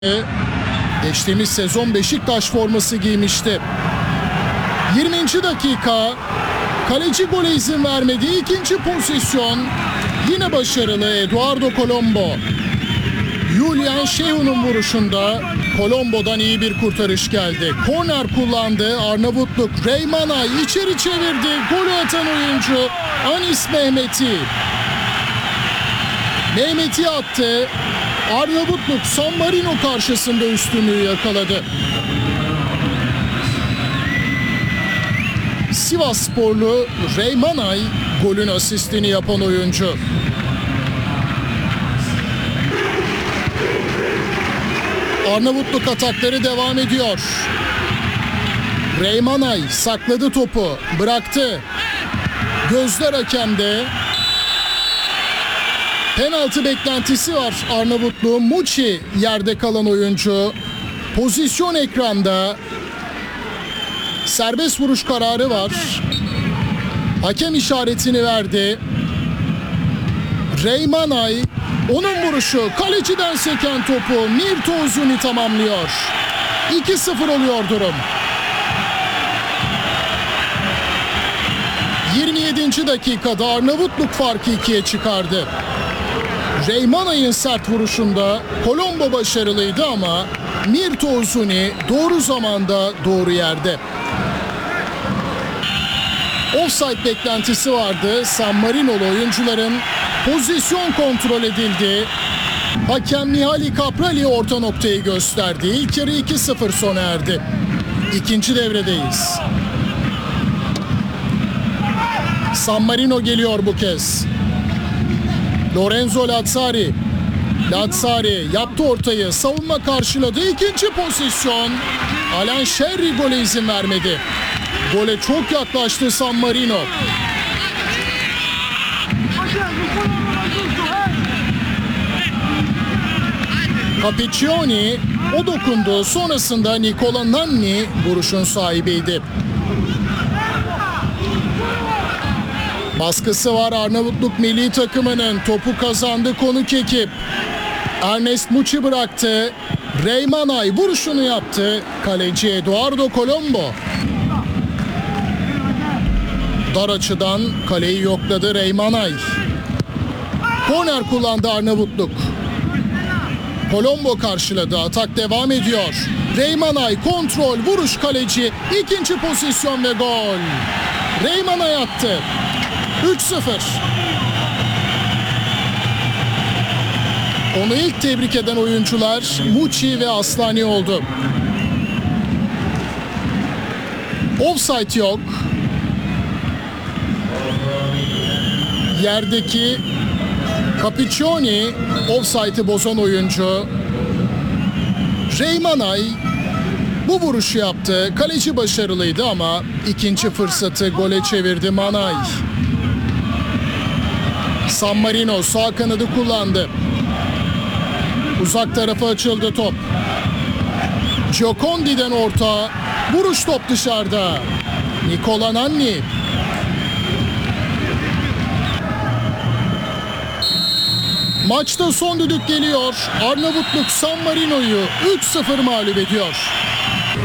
Geçtiğimiz sezon Beşiktaş forması giymişti. 20. dakika, kaleci gole izin vermediği ikinci pozisyon. Yine başarılı Eduardo Colombo. Julian Şehun'un vuruşunda Colombo'dan iyi bir kurtarış geldi. Korner kullandı Arnavutluk. Reymanay içeri çevirdi. Golü atan oyuncu Anis Mehmeti. Mehmeti attı. Arnavutluk San Marino karşısında üstünlüğü yakaladı. Sivassporlu Reymanay golün asistini yapan oyuncu. Arnavutluk atakları devam ediyor. Reymanay sakladı topu, bıraktı. Gözler hakemde. Penaltı beklentisi var Arnavutluğun. Muçi yerde kalan oyuncu. Pozisyon ekranda. Serbest vuruş kararı var. Hakem işaretini verdi. Reymanay, onun vuruşu, kaleciden seken topu Mirto Uzuni tamamlıyor. 2-0 oluyor durum. 27. dakikada Arnavutluk farkı 2'ye çıkardı. Reymanay'ın sert vuruşunda Colombo başarılıydı ama Mirto Uzuni doğru zamanda doğru yerde. Offside beklentisi vardı. San Marino'lu oyuncuların pozisyon kontrol edildi. Hakem Mihaly Caprali orta noktayı gösterdi. İlk yarı 2-0 sona erdi. İkinci devredeyiz. San Marino geliyor bu kez. Lorenzo Lazzari. Lazzari yaptı ortayı. Savunma karşıladı. İkinci pozisyon. Alan Sherry gole izin vermedi. Gole çok yaklaştı San Marino. Capiccioni o dokundu. Sonrasında Nicola Nanni vuruşun sahibiydi. Baskısı var Arnavutluk milli takımının. Topu kazandı konuk ekip. Ernest Muçi bıraktı. Reymanay vuruşunu yaptı. Kaleci Eduardo Colombo. Dar açıdan kaleyi yokladı Reymanay. Korner kullandı Arnavutluk. Colombo karşıladı. Atak devam ediyor. Reymanay kontrol, vuruş kaleci. İkinci pozisyon ve gol. Reymanay attı. 3-0. Onu ilk tebrik eden oyuncular Muçi ve Aslani oldu. Offside yok. Yerdeki Capiccioni offside'ı bozan oyuncu. Reymanay bu vuruşu yaptı. Kaleci başarılıydı ama ikinci fırsatı gole çevirdi Manay. San Marino sağ kanadı kullandı. Uzak tarafa açıldı top. Giocondi'den orta. Vuruş top dışarıda. Nicola Nanni. Maçta son düdük geliyor. Arnavutluk San Marino'yu 3-0 mağlup ediyor.